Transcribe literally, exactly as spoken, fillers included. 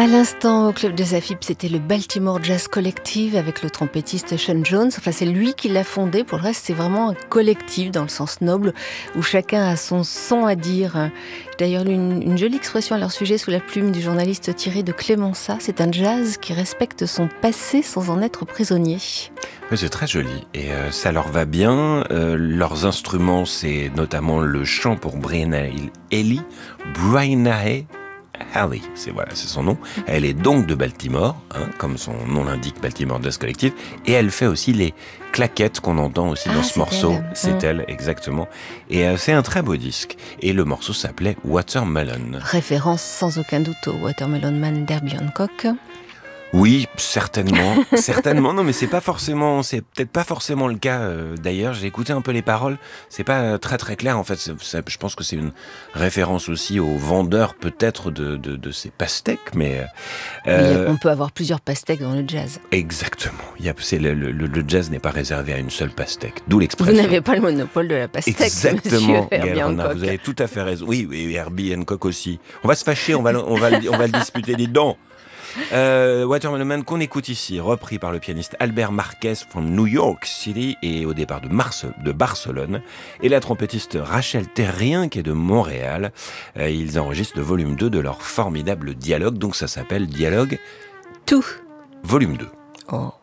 À l'instant, au Club des Afib, c'était le Baltimore Jazz Collective avec le trompettiste Sean Jones. Enfin, c'est lui qui l'a fondé. Pour le reste, c'est vraiment un collectif dans le sens noble où chacun a son son à dire. J'ai d'ailleurs lu une, une jolie expression à leur sujet sous la plume du journaliste Thierry de Clémençat. C'est un jazz qui respecte son passé sans en être prisonnier. Oui, c'est très joli et euh, ça leur va bien. Euh, leurs instruments, c'est notamment le chant pour Brianna Ely. Brianna Ely, c'est voilà, c'est son nom. Elle est donc de Baltimore, hein, comme son nom l'indique, Baltimore Jazz Collective, et elle fait aussi les claquettes qu'on entend aussi ah, dans ce morceau. Elle. C'est mmh. elle, exactement. Et euh, c'est un très beau disque. Et le morceau s'appelait Watermelon. Référence sans aucun doute au Watermelon Man d'Herbie Hancock. Oui, certainement, certainement. Non, mais c'est pas forcément, c'est peut-être pas forcément le cas. Euh, d'ailleurs, j'ai écouté un peu les paroles. C'est pas très très clair en fait. C'est, c'est, je pense que c'est une référence aussi aux vendeurs peut-être de de, de ces pastèques, mais euh, oui, on peut avoir plusieurs pastèques dans le jazz. Exactement. Il y a, c'est le, le, le jazz n'est pas réservé à une seule pastèque. D'où l'expression. Vous n'avez pas le monopole de la pastèque. Exactement. Herbie Hancock. Vous avez tout à fait raison. Oui, oui, Herbie Hancock aussi. On va se fâcher. On va, on va, on va le disputer. Dis donc. Euh, Watermelon Man qu'on écoute ici, repris par le pianiste Albert Marquez from New York City et au départ de, Mars, de Barcelone, et la trompettiste Rachel Terrien qui est de Montréal. Euh, ils enregistrent le volume deux de leur formidable dialogue, donc ça s'appelle Dialogue Tout. Volume deux. Oh.